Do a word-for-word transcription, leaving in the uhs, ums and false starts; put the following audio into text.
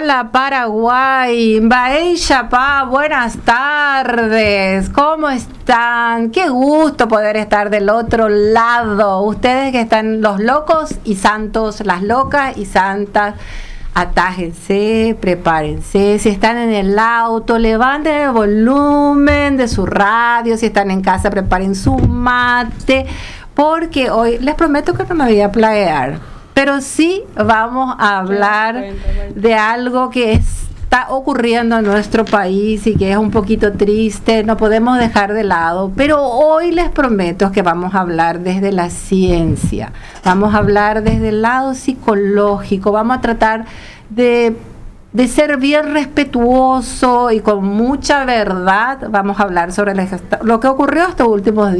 Hola Paraguay, Baey Chapá, buenas tardes, ¿cómo están? Qué gusto poder estar del otro lado. Ustedes que están los locos y santos, las locas y santas, atájense, prepárense. Si están en el auto, levanten el volumen de su radio. Si están en casa, preparen su mate, porque hoy les prometo que no me voy a plaguear. Pero sí vamos a hablar de algo que está ocurriendo en nuestro país y que es un poquito triste, no podemos dejar de lado, pero hoy les prometo que vamos a hablar desde la ciencia, vamos a hablar desde el lado psicológico, vamos a tratar de, de ser bien respetuoso y con mucha verdad, vamos a hablar sobre lo que ocurrió estos últimos días.